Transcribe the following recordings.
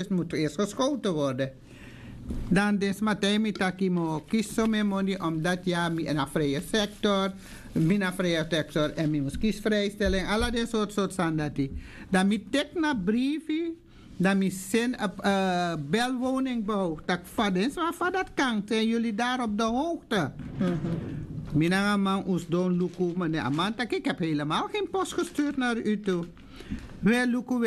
moet eerst geschoten worden. Dan desmatij met takimo kies me money omdat ja mi een vrije sector, mina vrije sector en mi moet kiesvrijstelling, alle dit soort sandati. Dan mi tek na briefie, dan mi sen belwoningbouw. Tak vadens, maar van dat kan zijn jullie daar op de hoogte. Mina man us don luku, meneer Amanta, ik heb helemaal geen post gestuurd naar u toe. Wel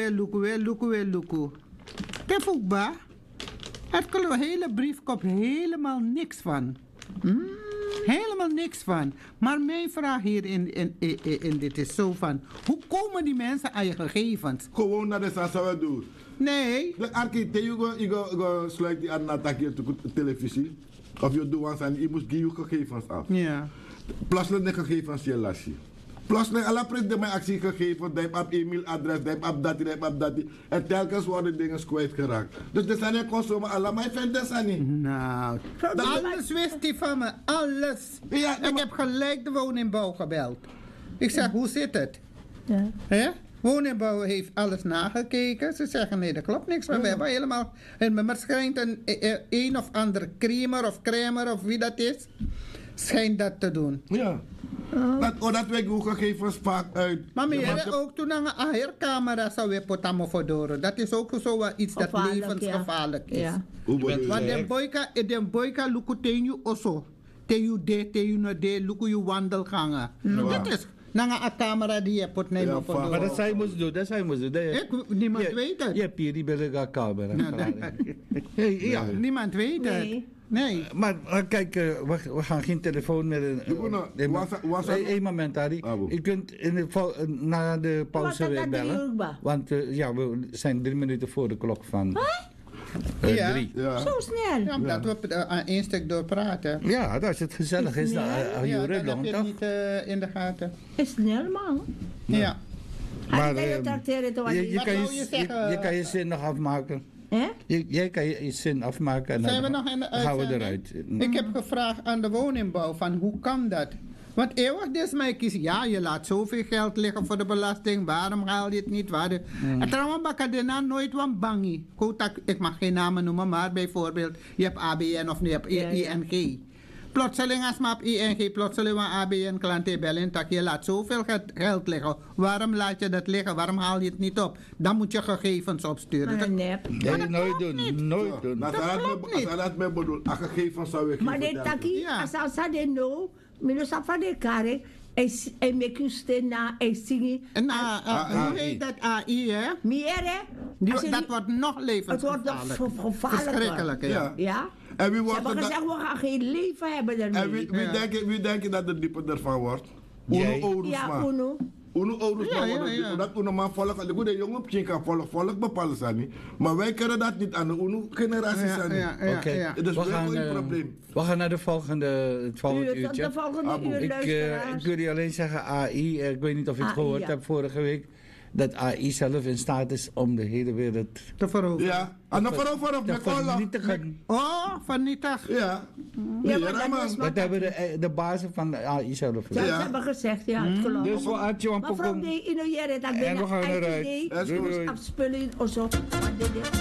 luku. Tefukba. Het hele brief komt helemaal niks van. Helemaal niks van. Maar mijn vraag hier in dit is zo van... Hoe komen die mensen aan je gegevens? Gewoon naar de Sasa doen. Nee. De architect, je sluit die aan de televisie. Of je doet en je moet je gegevens af. Ja. Plaselijk de gegevens je lasje. Plaselijk alle pret de mijn actie gegeven, die op e-mailadres, die op dat. En telkens worden dingen kwijtgeraakt. Dus dat zijn consumen allemaal, ik vind dat niet. Nou, alles wist hij van me, alles. Ja, ik heb gelijk de woningbouw gebeld. Ik zeg, hoe zit het? Ja. Woningbouw heeft alles nagekeken. Ze zeggen, nee, dat klopt niks. Maar we hebben helemaal... Maar schijnt een of andere cremer of wie dat is... schijnt dat te doen. Ja. Dat wij ook gegevens vaak uit. Maar meer ook toen aan een aircamera zou weer potamo voor. Dat is ook zo iets dat levensgevaarlijk is. Ja. Want de boyka luku tenju oso. Tenju no de luku je wandelgangen. Dat is nanga a camera die je pot nemen voor. Maar dat zij moest doen, Niemand weet het. Je hebt hier die bij camera. Niemand weet het. Nee. Maar kijk, we gaan geen telefoon met een moment, Harry. Je kunt na de pauze weer bellen. Want we zijn 3 minuten voor de klok van 3. Ja. Zo snel. Ja, omdat we één stuk door praten. Ja, als het gezellig is, dan heb je het niet in de gaten. Is snel, man. Ja. Maar je kan je zin nog afmaken. Jij kan je zin afmaken en dan gaan we eruit. Ik heb gevraagd aan de woningbouw van hoe kan dat? Want eeuwig is mij kiezen. Ja, je laat zoveel geld liggen voor de belasting. Waarom haal je het niet? En trouwens, bakadena nooit wat bangi. Ik mag geen namen noemen, maar bijvoorbeeld je hebt ABN of je hebt ING. Plotseling als maar op ING, plotseling aan ABN klanten bellen, tak je laat zoveel geld liggen. Waarom laat je dat liggen? Waarom haal je het niet op? Dan moet je gegevens opsturen. Nee, nooit doen. Nooit doen. Als dat me bedoelt, als gegevens zou ik maar dit taki, als dat de no, minus af van de kare, en make you stay na, en zingen. Hoe heet dat AI, hè? Meer, hè? Dat wordt nog levensgevaarlijk. Het wordt nog gevaarlijker. Verschrikkelijk, ja. En wie wordt ze hebben gezegd, we gaan geen leven hebben ermee. En wie denk je dat de diepe ervan wordt? Uno ouders dat uno man volk, de goede jongen op je kan volk bepalen zijn. Maar wij kunnen dat niet aan de uno generatie zijn. Oké. Dus we hebben een probleem. We gaan naar het volgende uurtje. Ik wil je alleen zeggen AI, ik weet niet of je het gehoord hebt vorige week. Dat AI zelf in staat is om de hele wereld te veroveren. Ja, en dan veroveren met vernietigen. Vernietig. Ja. Dat hebben de basis van de AI zelf gezegd. Ja, ze hebben gezegd, ja, het geloof. Dus we hadden je maar van de innoëren, dat ben je afspullen of zo.